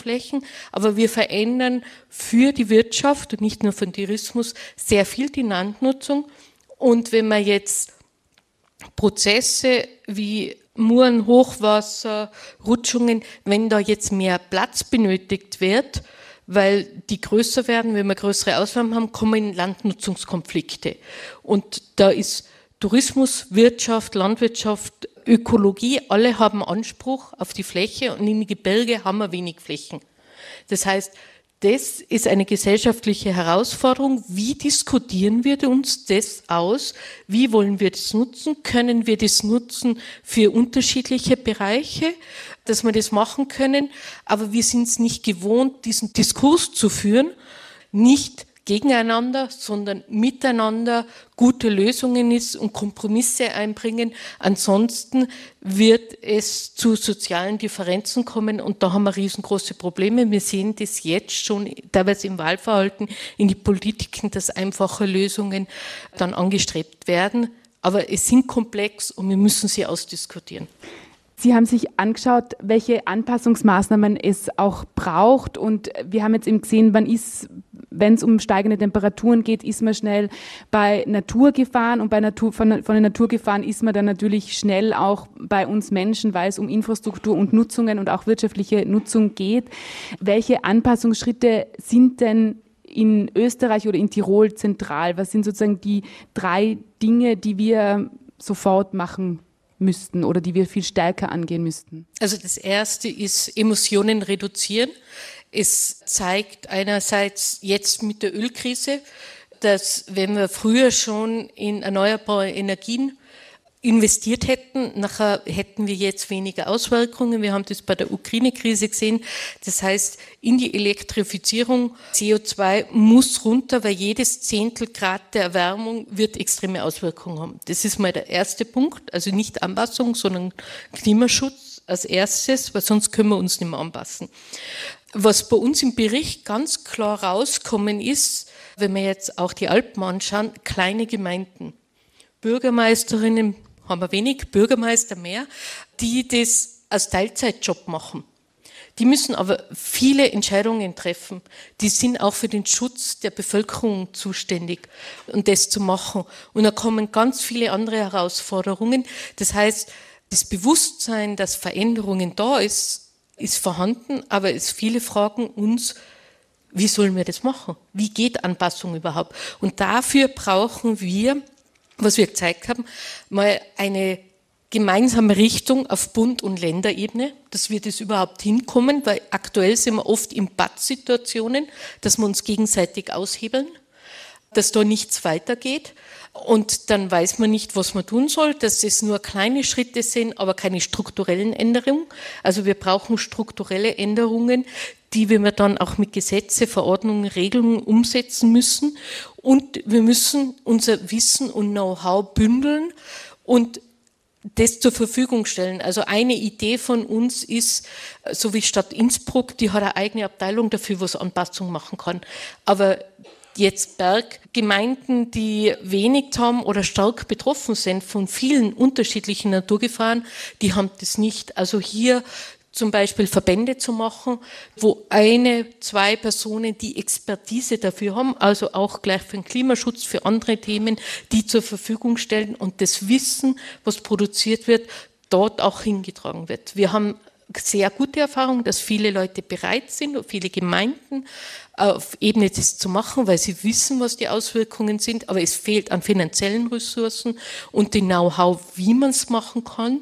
Flächen, aber wir verändern für die Wirtschaft und nicht nur für den Tourismus sehr viel die Landnutzung. Und wenn man jetzt Prozesse wie Muren, Hochwasser, Rutschungen, wenn da jetzt mehr Platz benötigt wird, weil die größer werden, wenn wir größere Ausnahmen haben, kommen Landnutzungskonflikte. Und da ist Tourismus, Wirtschaft, Landwirtschaft, Ökologie, alle haben Anspruch auf die Fläche und in den Gebirge haben wir wenig Flächen. Das heißt, das ist eine gesellschaftliche Herausforderung. Wie diskutieren wir uns das aus? Wie wollen wir das nutzen? Können wir das nutzen für unterschiedliche Bereiche, dass wir das machen können? Aber wir sind es nicht gewohnt, diesen Diskurs zu führen, nicht gegeneinander, sondern miteinander gute Lösungen ist und Kompromisse einbringen. Ansonsten wird es zu sozialen Differenzen kommen und da haben wir riesengroße Probleme. Wir sehen das jetzt schon teilweise im Wahlverhalten, in die Politiken, dass einfache Lösungen dann angestrebt werden. Aber es sind komplex und wir müssen sie ausdiskutieren. Sie haben sich angeschaut, welche Anpassungsmaßnahmen es auch braucht und wir haben jetzt eben gesehen, wenn es um steigende Temperaturen geht, ist man schnell bei Naturgefahren und von den Naturgefahren ist man dann natürlich schnell auch bei uns Menschen, weil es um Infrastruktur und Nutzungen und auch wirtschaftliche Nutzung geht. Welche Anpassungsschritte sind denn in Österreich oder in Tirol zentral? Was sind sozusagen die 3 Dinge, die wir sofort machen müssten oder die wir viel stärker angehen müssten? Also das erste ist Emissionen reduzieren. Es zeigt einerseits jetzt mit der Ölkrise, dass wenn wir früher schon in erneuerbare Energien investiert hätten, nachher hätten wir jetzt weniger Auswirkungen. Wir haben das bei der Ukraine-Krise gesehen. Das heißt, in die Elektrifizierung, CO2 muss runter, weil jedes Zehntel Grad der Erwärmung wird extreme Auswirkungen haben. Das ist mal der erste Punkt. Also nicht Anpassung, sondern Klimaschutz als erstes, weil sonst können wir uns nicht mehr anpassen. Was bei uns im Bericht ganz klar rauskommen ist, wenn wir jetzt auch die Alpen anschauen, kleine Gemeinden, Bürgermeisterinnen haben wir wenig, Bürgermeister mehr, die das als Teilzeitjob machen. Die müssen aber viele Entscheidungen treffen. Die sind auch für den Schutz der Bevölkerung zuständig, um das zu machen. Und da kommen ganz viele andere Herausforderungen. Das heißt, das Bewusstsein, dass Veränderungen da ist vorhanden, aber viele fragen uns, wie sollen wir das machen? Wie geht Anpassung überhaupt? Und dafür brauchen wir, was wir gezeigt haben, mal eine gemeinsame Richtung auf Bund- und Länderebene, dass wir das überhaupt hinkommen, weil aktuell sind wir oft in Pattsituationen, dass wir uns gegenseitig aushebeln, dass da nichts weitergeht. Und dann weiß man nicht, was man tun soll, dass es nur kleine Schritte sind, aber keine strukturellen Änderungen. Also wir brauchen strukturelle Änderungen, die wir dann auch mit Gesetze, Verordnungen, Regelungen umsetzen müssen. Und wir müssen unser Wissen und Know-how bündeln und das zur Verfügung stellen. Also eine Idee von uns ist, so wie Stadt Innsbruck, die hat eine eigene Abteilung dafür, was Anpassung machen kann. Aber jetzt Berggemeinden, die wenig haben oder stark betroffen sind von vielen unterschiedlichen Naturgefahren, die haben das nicht. Also hier zum Beispiel Verbände zu machen, wo 1-2 Personen die Expertise dafür haben, also auch gleich für den Klimaschutz, für andere Themen, die zur Verfügung stellen und das Wissen, was produziert wird, dort auch hingetragen wird. Wir haben sehr gute Erfahrung, dass viele Leute bereit sind, viele Gemeinden auf Ebene das zu machen, weil sie wissen, was die Auswirkungen sind, aber es fehlt an finanziellen Ressourcen und dem Know-how, wie man es machen kann.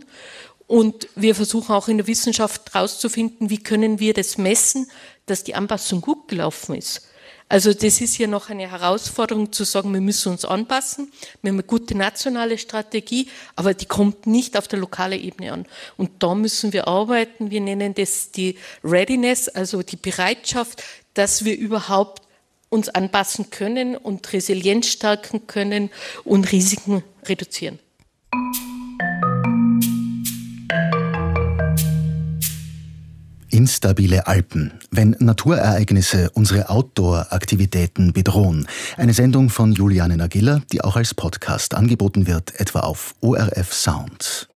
Und wir versuchen auch in der Wissenschaft herauszufinden, wie können wir das messen, dass die Anpassung gut gelaufen ist. Also das ist ja noch eine Herausforderung zu sagen, wir müssen uns anpassen, wir haben eine gute nationale Strategie, aber die kommt nicht auf der lokalen Ebene an. Und da müssen wir arbeiten, wir nennen das die Readiness, also die Bereitschaft, dass wir überhaupt uns anpassen können und Resilienz stärken können und Risiken reduzieren. Instabile Alpen, wenn Naturereignisse unsere Outdoor-Aktivitäten bedrohen. Eine Sendung von Juliane Nagiller, die auch als Podcast angeboten wird, etwa auf ORF Sound.